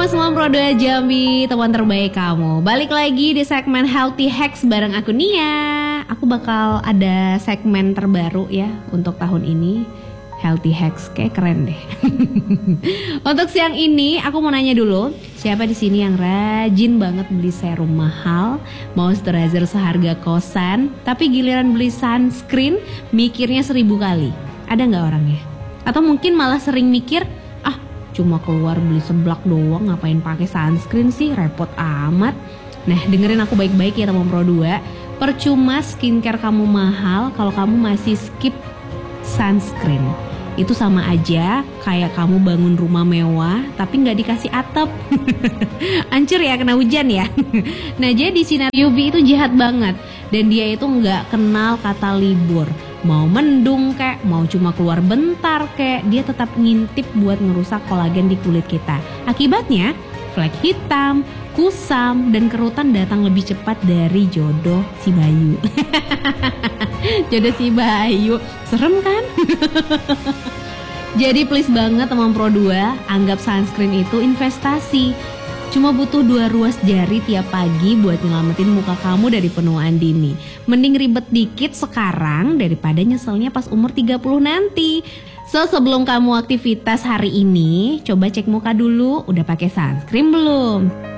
Halo semua Pro 2 Jambi, teman terbaik kamu. Balik lagi di segmen Healthy Hacks bareng aku Nia. Aku bakal ada segmen terbaru ya untuk tahun ini. Healthy Hacks, kayak keren deh. Untuk siang ini aku mau nanya dulu, siapa di sini yang rajin banget beli serum mahal, moisturizer seharga kosan, tapi giliran beli sunscreen mikirnya 1000 kali? Ada nggak orangnya? Atau mungkin malah sering mikir, cuma keluar beli seblak doang, ngapain pakai sunscreen sih, repot amat. Nah, dengerin aku baik-baik ya teman Pro 2. Percuma skincare kamu mahal kalau kamu masih skip sunscreen. Itu sama aja kayak kamu bangun rumah mewah tapi nggak dikasih atap. Hancur ya, kena hujan ya. Nah, jadi sinar UV itu jahat banget, dan dia itu nggak kenal kata libur. Mau mendung kek, mau cuma keluar bentar kek, dia tetap ngintip buat ngerusak kolagen di kulit kita. Akibatnya, flek hitam, kusam, dan kerutan datang lebih cepat dari jodoh si Bayu. Jodoh si Bayu, serem kan? Jadi please banget teman Pro 2, anggap sunscreen itu investasi. Cuma butuh 2 ruas jari tiap pagi buat nyelamatin muka kamu dari penuaan dini. Mending ribet dikit sekarang daripada nyeselnya pas umur 30 nanti. So, sebelum kamu aktivitas hari ini, coba cek muka dulu, udah pakai sunscreen belum?